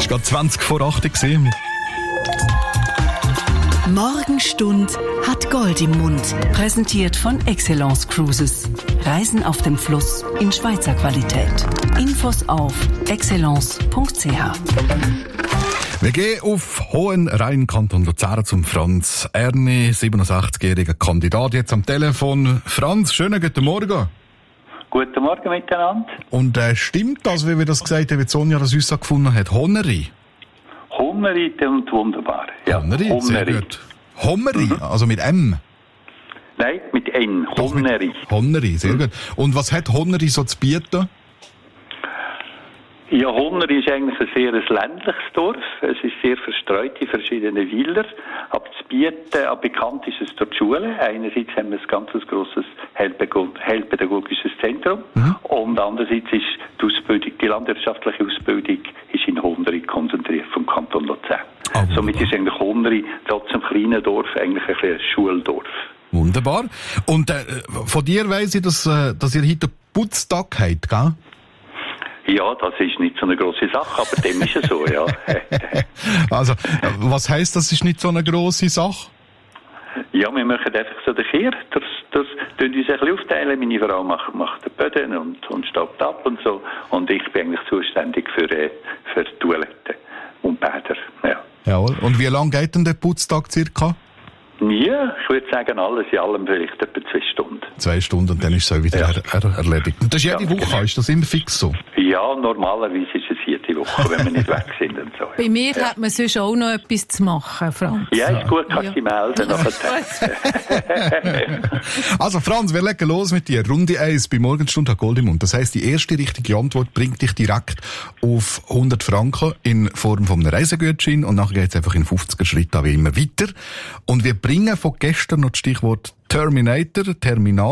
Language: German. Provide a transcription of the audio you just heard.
Es war gerade 20 vor 8 gewesen. Morgenstund hat Gold im Mund. Präsentiert von Excellence Cruises. Reisen auf dem Fluss in Schweizer Qualität. Infos auf excellence.ch. Wir gehen auf Hohenrhein, Kanton Luzern, zum Franz Erni, 67-jähriger Kandidat, jetzt am Telefon. Franz, schönen guten Morgen. Guten Morgen miteinander. Und stimmt das, wie wir das gesagt haben, wie Sonja das uns gefunden hat? Hohenrhein? Hohenrhein und wunderbar. Ja, Hohenrhein, sehr gut. Hohenrhein, also mit M? Nein, mit N. Hohenrhein. Hohenrhein, sehr gut. Und was hat Hohenrhein so zu bieten? Ja, Hohenrhein ist eigentlich ein sehr ländliches Dorf. Es ist sehr verstreut in verschiedene Wälder. Aber zu bieten, bekannt ist es durch die Schule. Einerseits haben wir ein ganz grosses heilpädagogisches Zentrum. Und andererseits ist die Ausbildung, die landwirtschaftliche Ausbildung ist in Hohenrhein konzentriert vom Kanton Luzern. Somit ist eigentlich Hohenrhein trotz einem kleinen Dorf eigentlich ein Schuldorf. Wunderbar. Und von dir weiss ich, dass ihr heute Putztag habt, gell? Ja, das ist nicht so eine grosse Sache, aber dem ist es so, ja. Also, was heisst, das ist nicht so eine grosse Sache? Ja, wir machen einfach so den Kehr. Das tun uns ein bisschen aufteilen. Meine Frau macht den Böden und staubt ab und so. Und ich bin eigentlich zuständig für Toiletten und Bäder, ja. Jawohl. Und wie lange geht denn der Putztag circa? Ja, ich würde sagen, alles in allem vielleicht etwa 2 Stunden. 2 Stunden und dann ist es auch wieder erledigt. Und das ist jede Woche, ist das immer fix so? Ja, normalerweise ist es jede Woche, wenn wir nicht weg sind und so. Bei mir hat man sonst auch noch etwas zu machen, Franz. Ja, ist gut, kannst du dich melden. Also Franz, wir legen los mit dir. Runde 1 bei Morgenstund hat Gold im Mund. Das heisst, die erste richtige Antwort bringt dich direkt auf 100 Franken in Form von einem Reisegutschein und nachher geht es einfach in 50er Schritten wie immer weiter. Und wir bringen von gestern noch das Stichwort Terminator, Terminal.